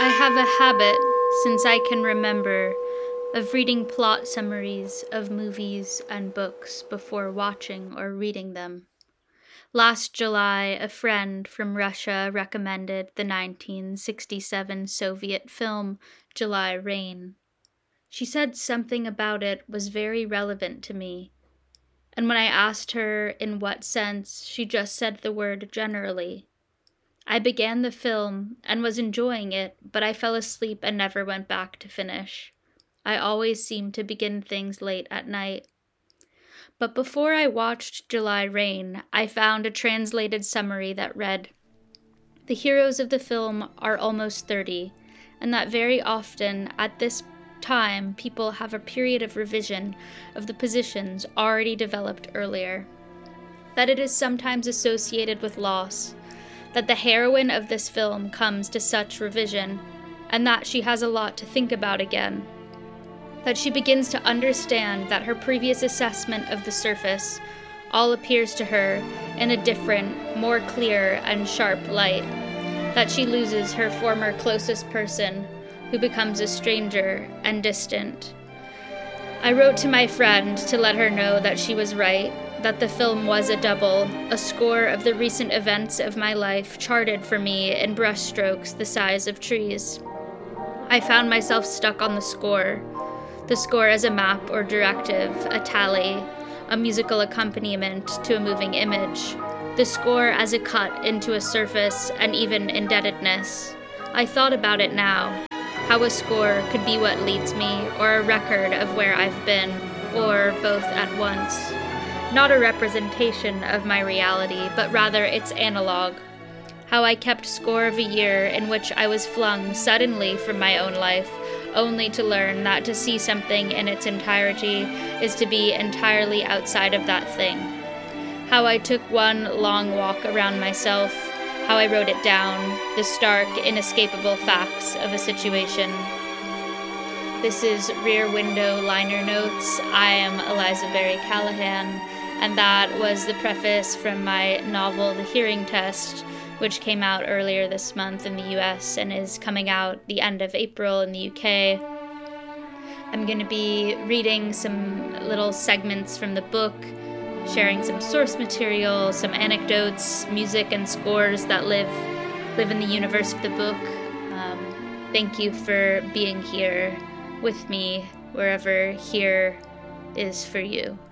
I have a habit, since I can remember, of reading plot summaries of movies and books before watching or reading them. Last July, a friend from Russia recommended the 1967 Soviet film July Rain. She said something about it was very relevant to me, and when I asked her in what sense, she just said the word generally. I began the film and was enjoying it, but I fell asleep and never went back to finish. I always seem to begin things late at night. But before I watched July Rain, I found a translated summary that read, "The heroes of the film are almost 30, and that very often at this time people have a period of revision of the positions already developed earlier. That it is sometimes associated with loss, that the heroine of this film comes to such revision, and that she has a lot to think about again. That she begins to understand that her previous assessment of the surface all appears to her in a different, more clear and sharp light. That she loses her former closest person, who becomes a stranger and distant." I wrote to my friend to let her know that she was right, that the film was a double, a score of the recent events of my life charted for me in brushstrokes the size of trees. I found myself stuck on the score as a map or directive, a tally, a musical accompaniment to a moving image, the score as a cut into a surface and even indebtedness. I thought about it now, how a score could be what leads me, or a record of where I've been, or both at once. Not a representation of my reality, but rather its analog. How I kept score of a year in which I was flung suddenly from my own life, only to learn that to see something in its entirety is to be entirely outside of that thing. How I took one long walk around myself, how I wrote it down, the stark, inescapable facts of a situation. This is Rear Window Liner Notes. I am Eliza Berry Callahan, and that was the preface from my novel The Hearing Test, which came out earlier this month in the US and is coming out the end of April in the UK. I'm going to be reading some little segments from the book, sharing some source material, some anecdotes, music, and scores that live in the universe of the book. Thank you for being here with me, wherever here is for you.